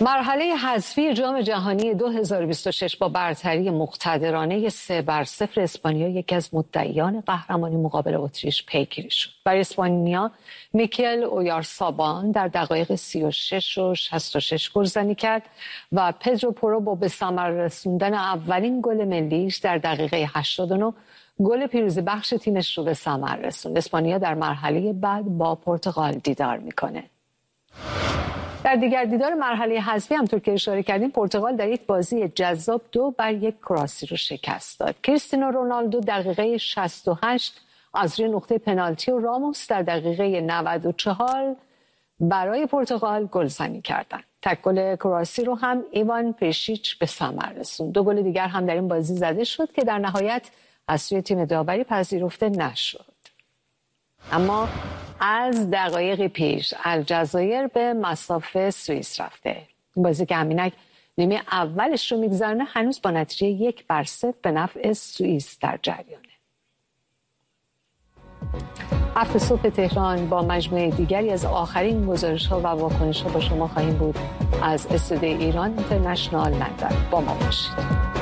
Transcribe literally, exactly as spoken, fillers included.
مرحله حذفی جام جهانی دو هزار و بیست و شش با برتری مقتدرانه سه بر صفر اسپانیا یکی از مدعیان قهرمانی مقابل اتریش پیگیری شد. برای اسپانیا میکل اویارسابال در دقایق سی و شش و شصت و شش گلزنی کرد و پدرو پورو با به ثمر رسوندن اولین گل ملیش در دقیقه هشتاد و نه گل پیروزی بخش تیمش رو به ثمر رسوند. اسپانیا در مرحله بعد با پرتغال دیدار میکنه. در دیگر دیدار مرحله حذفی همطور که اشاره کردیم پرتغال در یک بازی جذاب دو بر یک کرواسی رو شکست داد. کریستیانو رونالدو دقیقه شصت و هشت از روی نقطه پنالتی و راموس در دقیقه نود و چهار برای پرتغال گلزنی کردند. تک گل کرواسی رو هم ایوان پریشیچ به ثمر رسوند. دو گل دیگر هم در این بازی زده شد که در نهایت از سوی تیم داوری پذیرفته نشد. اما از دقایق پیش الجزایر به مصاف سوئیس رفته. این بازی که همینک نیمه اولش رو میگذرنه هنوز با نتیجه یک بر صفر به نفع سوئیس در جریانه. هفت صبح تهران با مجموعه دیگری از آخرین گزارش‌ها و واکنش‌ها با شما خواهیم بود از استودیوی ایران اینترنشنال لندن. با ما باشید.